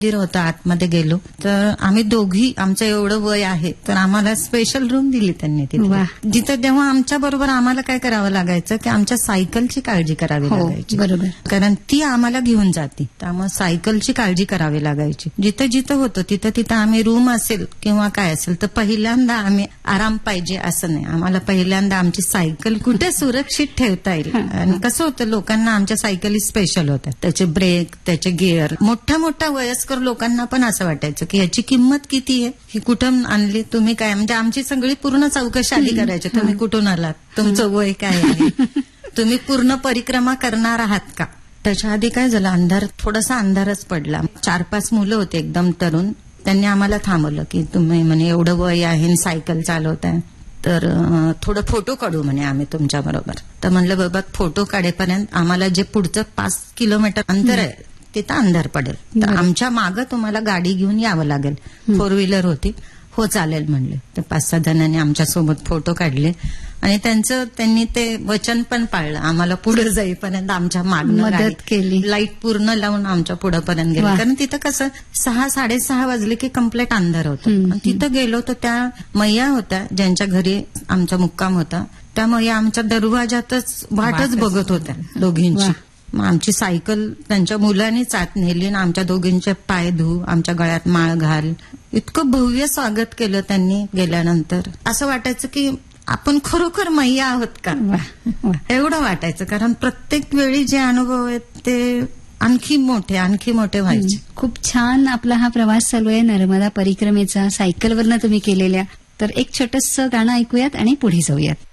मंदिर होतं, आतमध्ये गेलो तर आम्ही दोघी, आमचं एवढं वय आहे तर आम्हाला स्पेशल रूम दिली त्यांनी वाह. तिथे. जिथं तेव्हा आमच्या बरोबर आम्हाला काय करावं लागायचं की आमच्या सायकलची काळजी करावी हो, लागायची. बरोबर. कारण ती आम्हाला घेऊन जाते, त्यामुळे सायकलची काळजी करावी लागायची. जिथं जिथं होतं तिथं आम्ही रूम असेल किंवा काय असेल तर पहिल्यांदा आम्ही आराम पाहिजे असं नाही, आम्हाला पहिल्यांदा आमची सायकल कुठे सुरक्षित ठेवता येईल. आणि कसं होतं, लोकांना आमच्या सायकली स्पेशल होत्या, त्याचे ब्रेक, त्याचे गिअर. मोठ्या वयस्कर लोकांना पण असं वाटायचं की ह्याची किंमत किती आहे, ही कुठून आणली तुम्ही, काय म्हणजे आमची सगळी पूर्ण चौकशी आधी करायची. तुम्ही कुठून आलात, तुमचं वय काय आहे, तुम्ही पूर्ण परिक्रमा करणार आहात का. त्याच्या आधी काय झालं, थोडासा अंधारच पडला. 4-5 मुलं होते एकदम तरुण, त्यांनी आम्हाला थांबवलं की तुम्ही म्हणे एवढं वय आहे, सायकल चालवताय तर थोडं फोटो काढू म्हणे आम्ही तुमच्या बरोबर. तर म्हणलं बाबा फोटो काढेपर्यंत आम्हाला जे पुढचं 5 किलोमीटर अंतर आहे तिथं अंधार पडेल, तर आमच्या मागं तुम्हाला गाडी घेऊन यावं लागेल. 4 व्हीलर होती. हो चालेल म्हणले. तर 5-6 जणांनी आमच्यासोबत फोटो काढले आणि त्यांनी ते वचन पण पाळलं. आम्हाला पुढे जाईपर्यंत आमच्या मागणं मदत केली, लाईट पूर्ण लावून आमच्या पुढेपर्यंत गेले. कारण तिथं कसं 6-6:30 वाजले की कम्प्लीट अंधार होतं. तिथं गेलो तर त्या मैया होत्या ज्यांच्या घरी आमचा मुक्काम होता, त्या मैया आमच्या दरवाजातच वाटच बघत होत्या दोघींची. मग आमची सायकल त्यांच्या मुलांनीच आत नेली आणि आमच्या दोघींचे पाय धू, आमच्या गळ्यात माळ घाल, इतकं भव्य स्वागत केलं त्यांनी. गेल्यानंतर असं वाटायचं की आपण खरोखर मैया आहोत का, एवढं वाटायचं. कारण प्रत्येक वेळी जे अनुभव आहेत ते आणखी मोठे व्हायचे. खूप छान आपला हा प्रवास चालू आहे नर्मदा परिक्रमेचा, सायकलवरनं तुम्ही केलेल्या. तर एक छोटंसं गाणं ऐकूयात आणि पुढे जाऊयात.